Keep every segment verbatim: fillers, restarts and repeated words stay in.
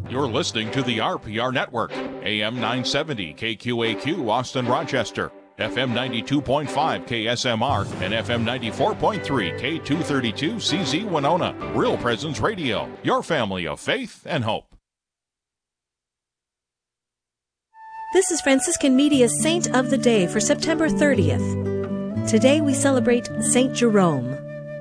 You're listening to the R P R Network, A M nine seventy K Q A Q, Austin, Rochester, F M ninety-two point five K S M R, and F M ninety-four point three K two thirty-two C Z Winona. Real Presence Radio, your family of faith and hope. This is Franciscan Media's Saint of the Day for September thirtieth. Today we celebrate Saint Jerome.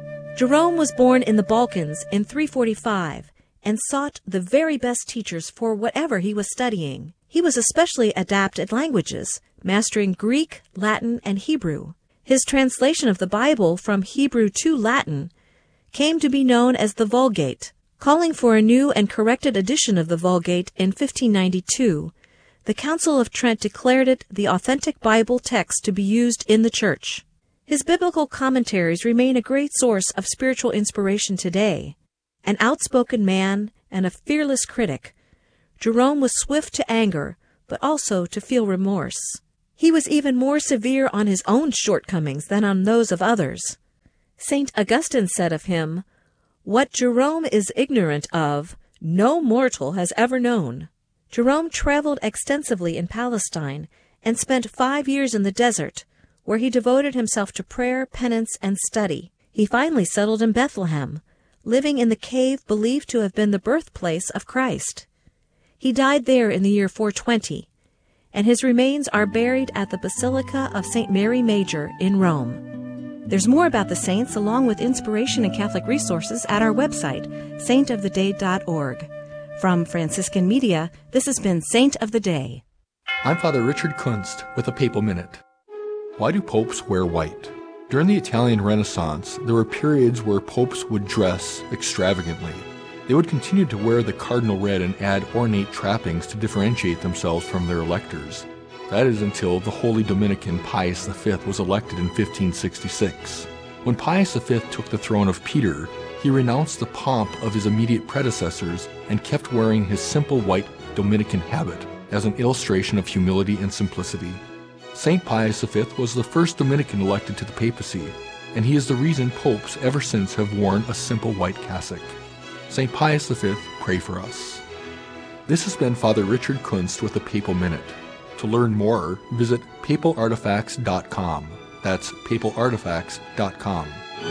Jerome was born in the Balkans in three forty-five and sought the very best teachers for whatever he was studying. He was especially adept at languages, mastering Greek, Latin, and Hebrew. His translation of the Bible from Hebrew to Latin came to be known as the Vulgate. Calling for a new and corrected edition of the Vulgate in fifteen ninety-two, the Council of Trent declared it the authentic Bible text to be used in the Church. His biblical commentaries remain a great source of spiritual inspiration today. An outspoken man and a fearless critic, Jerome was swift to anger, but also to feel remorse. He was even more severe on his own shortcomings than on those of others. Saint Augustine said of him, "What Jerome is ignorant of, no mortal has ever known." Jerome traveled extensively in Palestine and spent five years in the desert, where he devoted himself to prayer, penance, and study. He finally settled in Bethlehem, living in the cave believed to have been the birthplace of Christ. He died there in the year four twenty, and his remains are buried at the Basilica of Saint Mary Major in Rome. There's more about the saints along with inspiration and Catholic resources at our website, saint of the day dot org. From Franciscan Media, this has been Saint of the Day. I'm Father Richard Kunst with a Papal Minute. Why do popes wear white? During the Italian Renaissance, there were periods where popes would dress extravagantly. They would continue to wear the cardinal red and add ornate trappings to differentiate themselves from their electors. That is until the Holy Dominican Pius the Fifth was elected in fifteen sixty-six. When Pius the Fifth took the throne of Peter, he renounced the pomp of his immediate predecessors and kept wearing his simple white Dominican habit as an illustration of humility and simplicity. Saint Pius the Fifth was the first Dominican elected to the papacy, and he is the reason popes ever since have worn a simple white cassock. Saint Pius the Fifth, pray for us. This has been Father Richard Kunst with a Papal Minute. To learn more, visit papal artifacts dot com. That's papal artifacts dot com.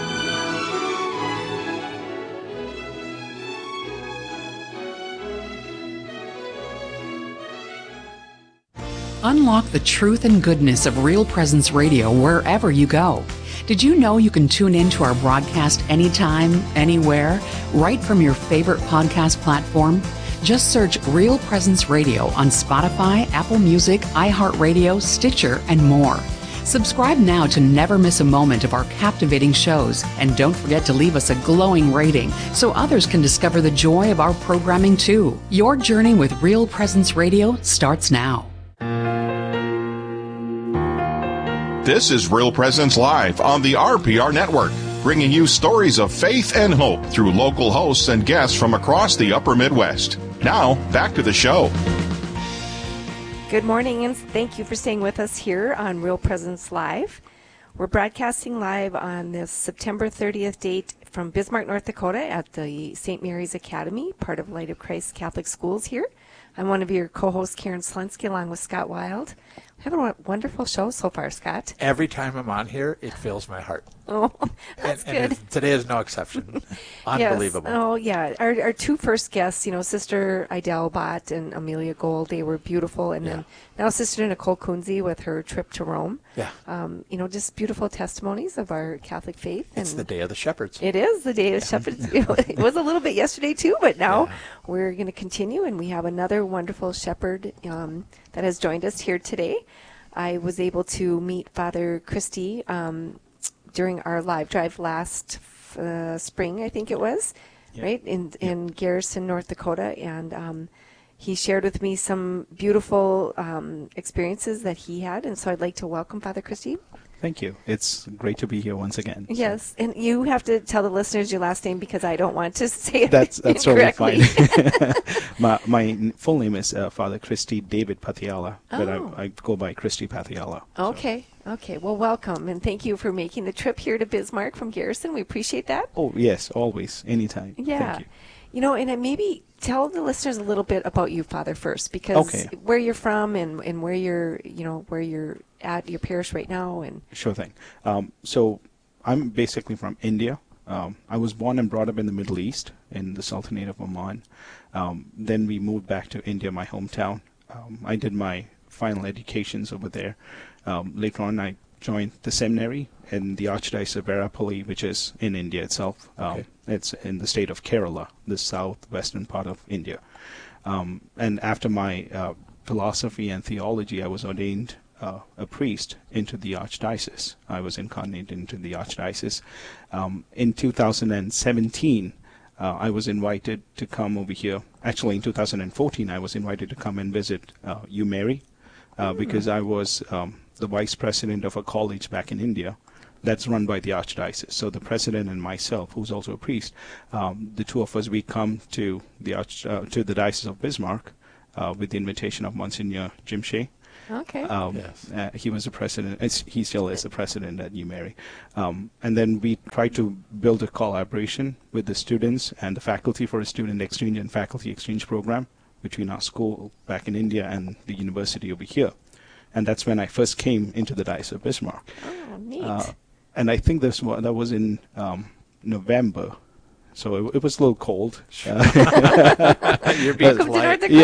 Unlock the truth and goodness of Real Presence Radio wherever you go. Did you know you can tune in to our broadcast anytime, anywhere, right from your favorite podcast platform? Just search Real Presence Radio on Spotify, Apple Music, iHeartRadio, Stitcher, and more. Subscribe now to never miss a moment of our captivating shows, and don't forget to leave us a glowing rating so others can discover the joy of our programming too. Your journey with Real Presence Radio starts now. This is Real Presence Live on the R P R Network, bringing you stories of faith and hope through local hosts and guests from across the upper Midwest. Now, back to the show. Good morning, and thank you for staying with us here on Real Presence Live. We're broadcasting live on this September thirtieth date from Bismarck, North Dakota at the Saint Mary's Academy, part of Light of Christ Catholic Schools here. I'm one of your co-hosts, Karen Slensky, along with Scott Wild. We have a wonderful show so far, Scott. Every time I'm on here, it fills my heart. Oh, that's and, good. And today is no exception. Unbelievable. Yes. Oh, yeah. Our, our two first guests, you know, Sister Idel Bott and Amelia Gold, they were beautiful. And yeah. then now Sister Nicole Kunze with her trip to Rome. Yeah. Um, you know, just beautiful testimonies of our Catholic faith. It's and the Day of the Shepherds. It is the Day of the Shepherds. It was a little bit yesterday, too, but now yeah. we're going to continue, and we have another wonderful shepherd um, that has joined us here today. I was able to meet Father Christy um, during our live drive last uh, spring, I think it was, yep. right, in, yep. in Garrison, North Dakota, and um, he shared with me some beautiful um, experiences that he had, and so I'd like to welcome Father Christy. Thank you. It's great to be here once again. Yes, so. And you have to tell the listeners your last name because I don't want to say it That's that's totally incorrectly. fine. my my full name is uh, Father Christy David Patiala, oh. but I, I go by Christy Patiala. Okay, so. okay. Well, welcome, and thank you for making the trip here to Bismarck from Garrison. We appreciate that. Oh, yes, always, anytime. Yeah. Thank you. You know, and maybe tell the listeners a little bit about you, Father, first, because Okay. where you're from and, and where you're, you know, where you're at your parish right now. And Sure thing. Um, so I'm basically from India. Um, I was born and brought up in the Middle East, in the Sultanate of Oman. Um, then we moved back to India, my hometown. Um, I did my final educations over there. Um, later on, I joined the seminary in the Archdiocese of Erapuli, which is in India itself. Um, Okay. It's in the state of Kerala, the southwestern part of India. Um, and after my uh, philosophy and theology, I was ordained uh, a priest into the Archdiocese. I was incarnated into the Archdiocese. Um, in two thousand seventeen, uh, I was invited to come over here. Actually, in two thousand fourteen, I was invited to come and visit uh, U Mary, uh, because I was um, the vice president of a college back in India that's run by the Archdiocese. So the president and myself, who's also a priest, um, the two of us, we come to the Arch, uh, to the Diocese of Bismarck uh, with the invitation of Monsignor Jim Shea. okay. Um, Yes. uh, he was the president. it's- He still is the president at U Mary. Um, and then we try to build a collaboration with the students and the faculty for a student exchange and faculty exchange program between our school back in India and the university over here. And that's when I first came into the Diocese of Bismarck. oh, neat. Uh, and I think this was, that was in um, November. So it, it was a little cold. Uh, You're being Welcome to North polite. Dakota.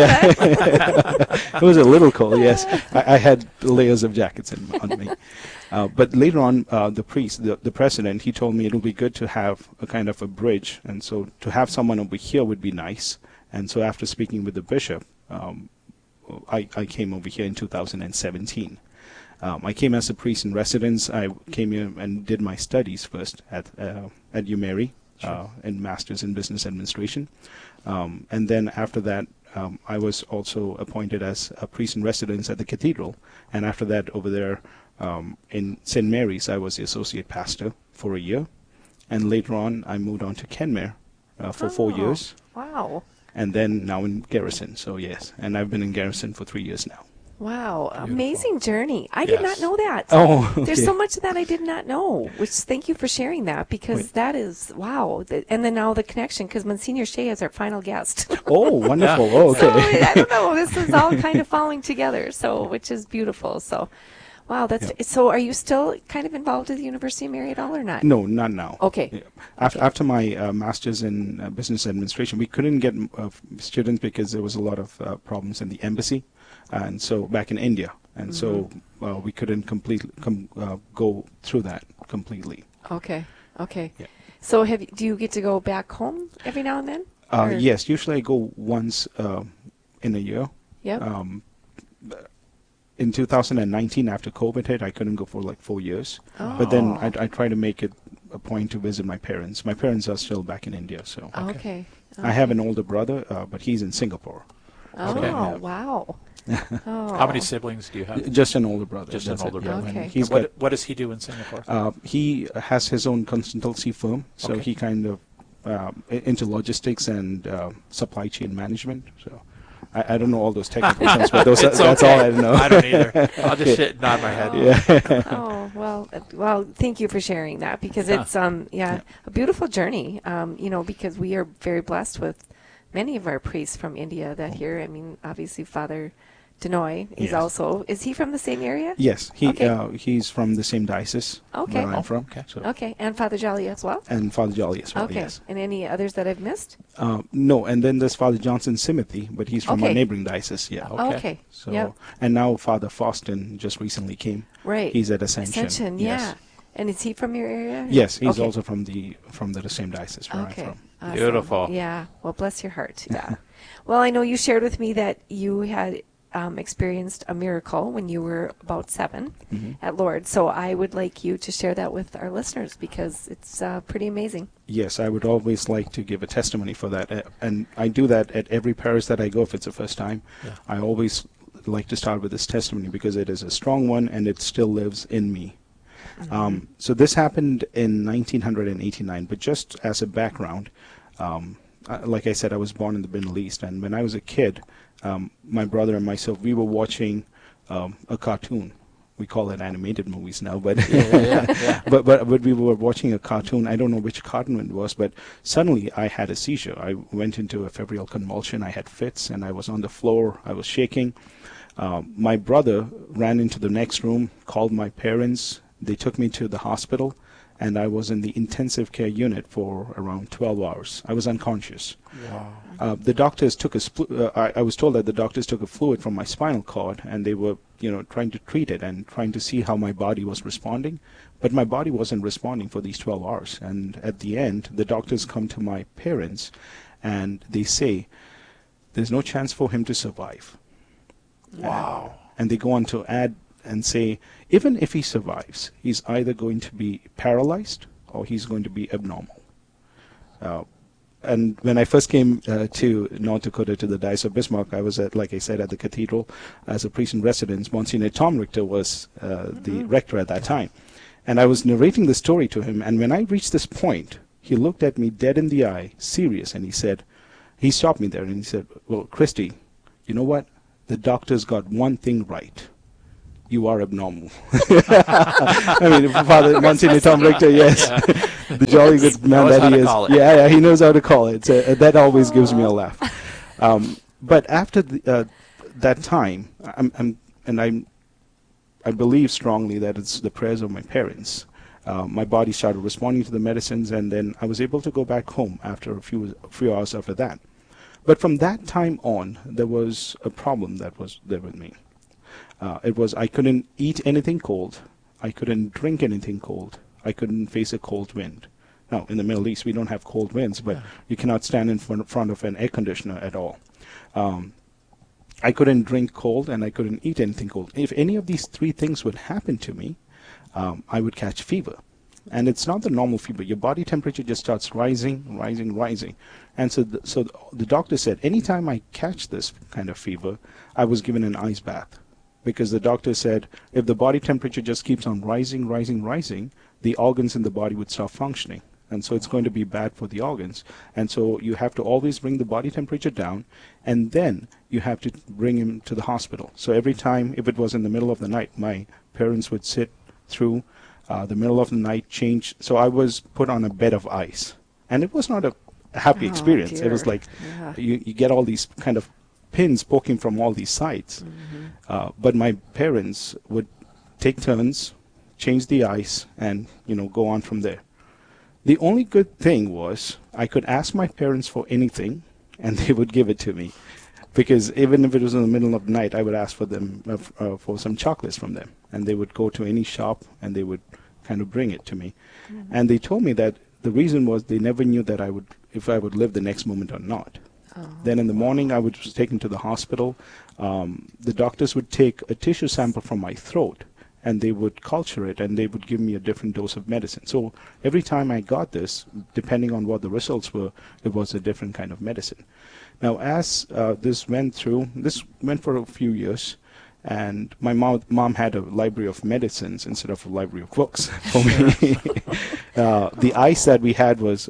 yeah, it was a little cold. Yes, I, I had layers of jackets in, on me. Uh, but later on, uh, the priest, the, the president, he told me it would be good to have a kind of a bridge, and so to have someone over here would be nice. And so after speaking with the bishop, um, I, I came over here in two thousand seventeen. Um, I came as a priest in residence. I came here and did my studies first at uh, at U Mary. Uh, in Masters in Business Administration. Um, and then after that, um, I was also appointed as a priest in residence at the cathedral. And after that, over there um, in Saint Mary's, I was the associate pastor for a year. And later on, I moved on to Kenmare uh, for four Oh, years. Wow. And then now in Garrison. So yes, and I've been in Garrison for three years now. Wow. Amazing journey. I did not Yes. know that. Oh, There's okay. so much that I did not know, which thank you for sharing that, because Wait. that is, wow. The- And then now the connection, because Monsignor Shea is our final guest. Oh, wonderful. Oh, So okay. I don't know. This is all kind of falling together, so which is beautiful. So, wow, that's Yeah. so. Are you still kind of involved with the University of Mary at all, or not? No, not now. Okay. Yeah. After, Okay. after my uh, master's in uh, business administration, we couldn't get uh, students because there was a lot of uh, problems in the embassy, and so back in India, and so uh, we couldn't complete com- uh, go through that completely. Okay. Okay. Yeah. So, have you, do you get to go back home every now and then? Uh, Or- yes, usually I go once uh, in a year. Yep. Um, in two thousand nineteen, after COVID hit, I couldn't go for like four years. But then Oh. I, I try to make it a point to visit my parents. My parents are still back in India, so. Oh, okay. I have an older brother, uh, but he's in Singapore. Oh, Okay. wow. Oh. How many siblings do you have? Just an older brother. Just an that's it, older yeah. brother. Okay. And he's what, got, what does he do in Singapore? uh, he has his own consultancy firm, so Okay. he kind of um, i- into logistics and uh, supply chain management. So I, I don't know all those technical terms, but those are, It's that's okay. all I know. I don't either. I'll just sit and nod my head. Yeah. Oh, well, uh, well, thank you for sharing that, because Yeah. it's um yeah, a beautiful journey. Um, you know, because we are very blessed with many of our priests from India that here. I mean, obviously Father Denoy is Yes. also, is he from the same area? Yes, he Okay. uh, he's from the same diocese Okay. where I'm Oh, from. okay. So, Okay, and Father Jolly as well? and Father Jolly as well. Okay, Yes. and any others that I've missed? Uh, no, and then there's Father Johnson Simothy, but he's from Okay. our neighboring diocese. Yeah. Okay. Okay, So yep, and now Father Faustin just recently came. right. He's at Ascension. Ascension, Yes. yeah. And is he from your area? Yes, he's Okay. also from the from the same diocese where Okay. I'm from. Awesome. Beautiful. Yeah. Well, bless your heart. Yeah. Well, I know you shared with me that you had um, experienced a miracle when you were about seven Mhm. at Lourdes. So I would like you to share that with our listeners, because it's uh, pretty amazing. Yes, I would always like to give a testimony for that, uh, and I do that at every parish that I go if it's the first time. Yeah. I always like to start with this testimony because it is a strong one and it still lives in me. Um, so this happened in nineteen eighty-nine, but just as a background, um, uh, like I said, I was born in the Middle East, and when I was a kid, um, my brother and myself, we were watching um, a cartoon, we call it animated movies now, but Yeah, yeah, yeah. but, but but we were watching a cartoon. I don't know which cartoon it was, but suddenly I had a seizure. I went into a febrile convulsion. I had fits, and I was on the floor. I was shaking. Uh, my brother ran into the next room, called my parents. They took me to the hospital, and I was in the intensive care unit for around twelve hours. I was unconscious. Wow. Uh, the doctors took a spl- uh, I, I was told that the doctors took a fluid from my spinal cord, and they were, you know, trying to treat it and trying to see how my body was responding. But my body wasn't responding for these twelve hours. And at the end, the doctors come to my parents, and they say, there's no chance for him to survive. Wow. And they go on to add and say, even if he survives, he's either going to be paralyzed or he's going to be abnormal. Uh, and when I first came uh, to North Dakota, to the Diocese of Bismarck, I was at, like I said, at the cathedral as a priest in residence. Monsignor Tom Richter was uh, mm-hmm. the rector at that time. And I was narrating the story to him, and when I reached this point, he looked at me dead in the eye, serious, and he said, he stopped me there, and he said, well, Christy, you know what? The doctors got one thing right. You are abnormal. I mean, Father Monsignor Tom Richter, yes. Yeah. The jolly good man that he is. Yeah, yeah, he knows how to call it. So, uh, that always gives me a laugh. Um, but after the, uh, that time, I'm, I'm, and I'm, I believe strongly that it's the prayers of my parents. Uh, my body started responding to the medicines, and then I was able to go back home after a few, a few hours after that. But from that time on, there was a problem that was there with me. Uh, it was I couldn't eat anything cold. I couldn't drink anything cold. I couldn't face a cold wind. Now, in the Middle East, we don't have cold winds, but yeah. you cannot stand in front, front of an air conditioner at all. Um, I couldn't drink cold, and I couldn't eat anything cold. If any of these three things would happen to me, um, I would catch fever. And it's not the normal fever. Your body temperature just starts rising, rising, rising. And so the, so the doctor said, anytime I catch this kind of fever, I was given an ice bath. Because the doctor said, if the body temperature just keeps on rising, rising, rising, the organs in the body would stop functioning. And so it's going to be bad for the organs. And so you have to always bring the body temperature down, and then you have to bring him to the hospital. So every time, if it was in the middle of the night, my parents would sit through Uh, the middle of the night, change. So I was put on a bed of ice, and it was not a happy oh, experience. Dear. It was like yeah. you, you get all these kind of pins poking from all these sides. Mm-hmm. Uh, but my parents would take turns, change the ice, and you know go on from there. The only good thing was I could ask my parents for anything, and they would give it to me. Because even if it was in the middle of the night, I would ask for them uh, f- uh, for some chocolates from them, and they would go to any shop and they would kind of bring it to me. Mm-hmm. And they told me that the reason was they never knew that I would, if I would live the next moment or not. Oh. Then in the morning, I was taken to the hospital. Um, the doctors would take a tissue sample from my throat, and they would culture it, and they would give me a different dose of medicine. So every time I got this, depending on what the results were, it was a different kind of medicine. Now, as uh, this went through, this went for a few years, and my mom, mom had a library of medicines instead of a library of books for me. uh, the ice that we had was,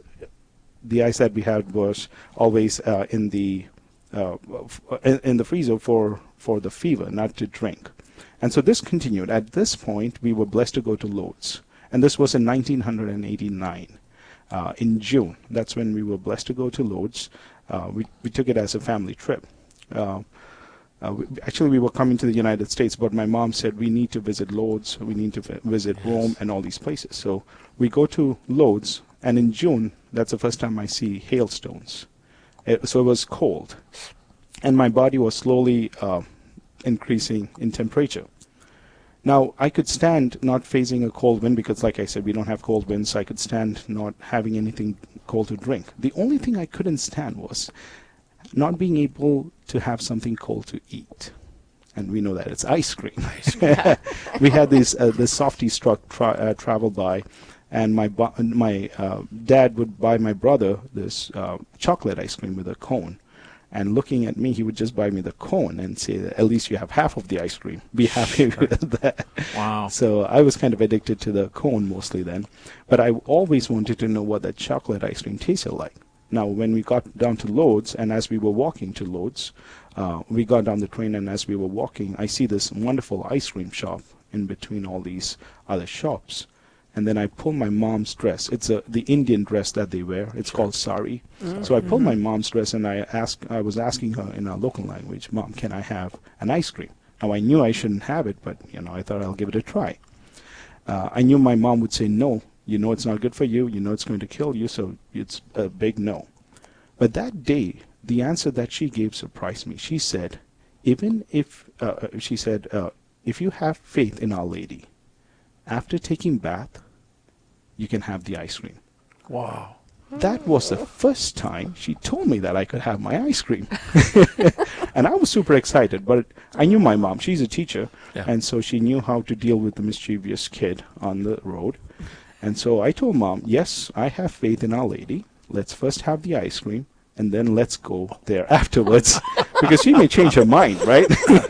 the ice that we had was always uh, in the uh, in, in the freezer for for the fever, not to drink. And so this continued. At this point, we were blessed to go to Lourdes, and this was in nineteen eighty-nine, uh, in June. That's when we were blessed to go to Lourdes. Uh, we, we took it as a family trip. Uh, uh, we, actually, we were coming to the United States, but my mom said, we need to visit Lourdes, we need to v- visit yes. Rome, and all these places. So we go to Lourdes, and in June, that's the first time I see hailstones. It, so it was cold, and my body was slowly uh, increasing in temperature. Now, I could stand not facing a cold wind because, like I said, we don't have cold winds, so I could stand not having anything cold to drink. The only thing I couldn't stand was not being able to have something cold to eat. And we know that it's ice cream. Ice cream. We had this uh, the softies truck tra- uh, travel by, and my bu- my uh, dad would buy my brother this uh, chocolate ice cream with a cone. And looking at me, he would just buy me the cone and say, at least you have half of the ice cream. Be happy with that. Wow. So I was kind of addicted to the cone mostly then. But I always wanted to know what that chocolate ice cream tasted like. Now, when we got down to Lourdes, and as we were walking to Lourdes, uh, we got down the train, and as we were walking, I see this wonderful ice cream shop in between all these other shops. And then I pull my mom's dress. It's a the Indian dress that they wear. It's called sari. Mm-hmm. So I pull my mom's dress, and I ask. I was asking her in our local language, "Mom, can I have an ice cream?" Now I knew I shouldn't have it, but you know I thought I'll give it a try. Uh, I knew my mom would say no. You know it's not good for you. You know it's going to kill you. So it's a big no. But that day, the answer that she gave surprised me. She said, "Even if," uh, she said, uh, "if you have faith in Our Lady, after taking bath, you can have the ice cream." Wow. That was the first time she told me that I could have my ice cream. And I was super excited, but I knew my mom. She's a teacher, Yeah. and so she knew how to deal with the mischievous kid on the road. And so I told Mom, yes, I have faith in Our Lady. Let's first have the ice cream, and then let's go there afterwards. Because she may change her mind, right?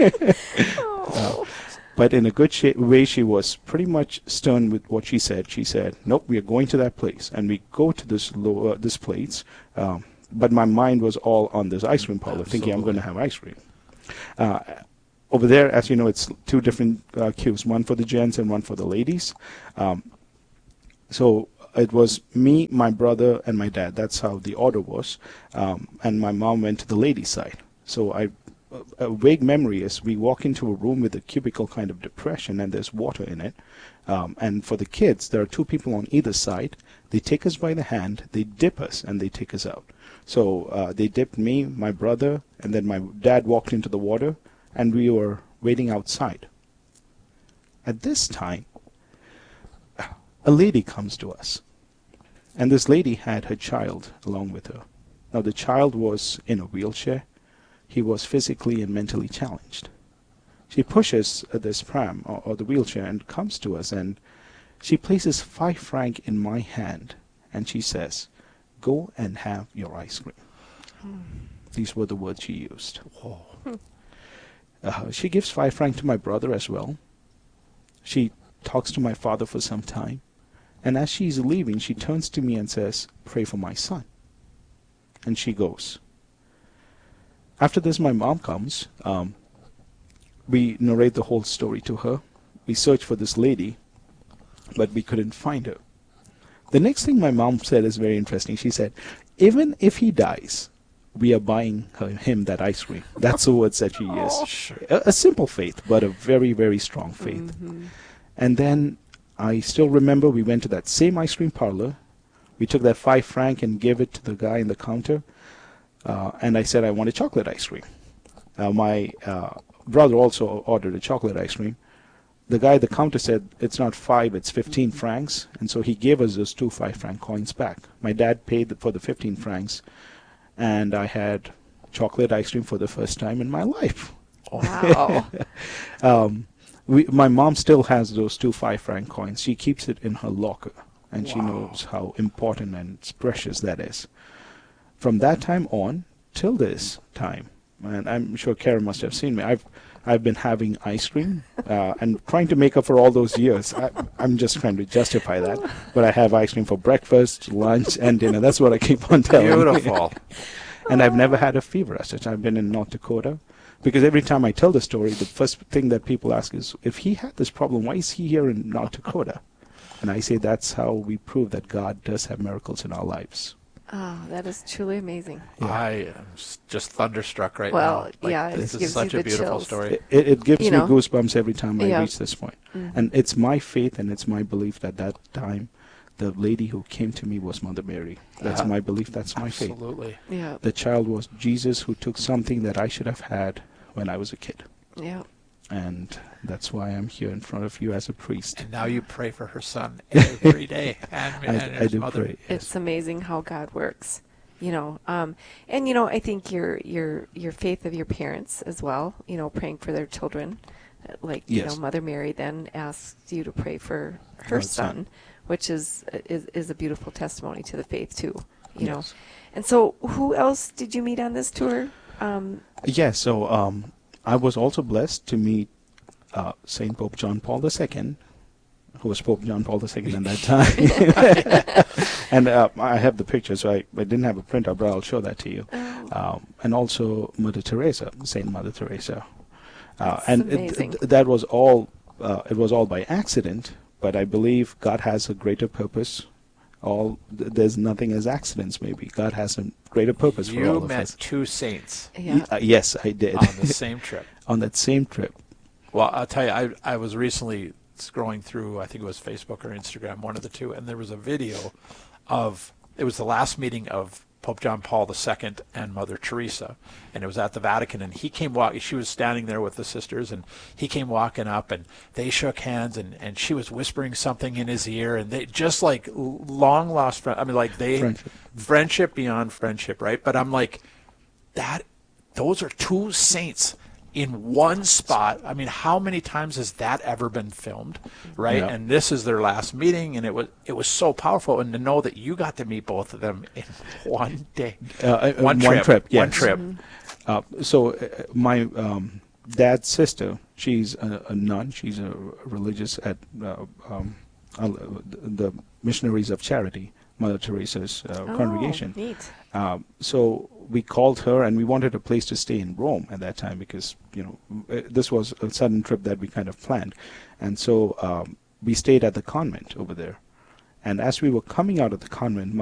uh, But in a good sh- way, she was pretty much stern with what she said. She said, "Nope, we are going to that place," and we go to this lo- uh, this place. Um, but my mind was all on this ice cream parlor, thinking I'm going to have ice cream. Uh, over there, as you know, it's two different uh, queues: one for the gents and one for the ladies. Um, so it was me, my brother, and my dad. That's how the order was. Um, and my mom went to the ladies' side. So I. A vague memory is we walk into a room with a cubicle kind of depression, and there's water in it. Um, and for the kids, there are two people on either side. They take us by the hand, they dip us, and they take us out. So uh, they dipped me, my brother, and then my dad walked into the water, and we were waiting outside. At this time, a lady comes to us. And this lady had her child along with her. Now, the child was in a wheelchair. He was physically and mentally challenged. She pushes uh, this pram or, or the wheelchair and comes to us, and she places five franc in my hand, and she says, "Go and have your ice cream." Hmm. These were the words she used. Whoa. Uh, she gives five franc to my brother as well. She talks to my father for some time, and as she's leaving, she turns to me and says, "Pray for my son." And she goes. After this, my mom comes. Um, we narrate the whole story to her. We search for this lady, but we couldn't find her. The next thing my mom said is very interesting. She said, "Even if he dies, we are buying her, him that ice cream." That's the words that she used. Oh, sure. A, a simple faith, but a very, very strong faith. Mm-hmm. And then I still remember we went to that same ice cream parlor. We took that five franc and gave it to the guy in the counter. Uh, and I said I wanted chocolate ice cream. Uh, my uh, brother also ordered a chocolate ice cream. The guy at the counter said it's not five, it's fifteen francs, and so he gave us those two five franc coins back. My dad paid for the fifteen francs, and I had chocolate ice cream for the first time in my life. Wow. um, we, my mom still has those two five franc coins. She keeps it in her locker, and wow. She knows how important and precious that is. From that time on till this time, and I'm sure Karen must have seen me, I've I've been having ice cream uh, and trying to make up for all those years. I, I'm just trying to justify that, but I have ice cream for breakfast, lunch, and dinner. That's what I keep on telling. Beautiful. And I've never had a fever as such. I've been in North Dakota, because every time I tell the story, the first thing that people ask is, if he had this problem, why is he here in North Dakota? And I say that's how we prove that God does have miracles in our lives. Oh, that is truly amazing. Yeah. I am just thunderstruck right well, now. Like, yeah, this it is such a beautiful chills. story. It, it gives you me know? goosebumps every time I yeah. reach this point. Mm-hmm. And it's my faith and it's my belief that that time the lady who came to me was Mother Mary. That's yeah. my belief. That's my Absolutely. faith. Absolutely. Yeah. The child was Jesus, who took something that I should have had when I was a kid. Yeah. And that's why I'm here in front of you as a priest. And now you pray for her son every day. And, I, and I his do mother. pray. Yes. It's amazing how God works. You know, um, and you know, I think your your your faith of your parents as well. You know, praying for their children, like you Yes. know, Mother Mary then asks you to pray for her Her son, son. which is is is a beautiful testimony to the faith too. You know, Yes. and so who else did you meet on this tour? Um, Yes, so um, I was also blessed to meet uh, Saint Pope John Paul the Second, who was Pope John Paul the Second at that time. And uh, I have the picture, so I, I didn't have a printout, but I'll show that to you. oh, Um, and also Mother Teresa, Saint Mother Teresa. Uh, That's and it, amazing. th- that was all uh, it was all by accident, but I believe God has a greater purpose. All th- there's nothing as accidents. Maybe God has a greater purpose for all You of met us. two saints Yeah. Uh, yes, I did. on the same trip. On that same trip. Well, I'll tell you, I, I was recently scrolling through, I think it was Facebook or Instagram, one of the two, and there was a video of, it was the last meeting of Pope John Paul the Second and Mother Teresa, and it was at the Vatican, and he came walking, she was standing there with the sisters, and he came walking up, and they shook hands, and, and she was whispering something in his ear, and they just like long lost friend, I mean, like they, Friendship. friendship beyond friendship, right? But I'm like, that, those are two saints in one spot. I mean, how many times has that ever been filmed, right? Yeah. And this is their last meeting, and it was it was so powerful. And to know that you got to meet both of them in one day, Uh, uh, one, one trip, trip, one yes. trip. Uh, so uh, my um, dad's sister, she's a, a nun. She's a religious at uh, um, uh, the Missionaries of Charity, Mother Teresa's uh, Oh, congregation. neat. Um, so we called her, and we wanted a place to stay in Rome at that time because, you know, uh, this was a sudden trip that we kind of planned. And so um, we stayed at the convent over there. And as we were coming out of the convent,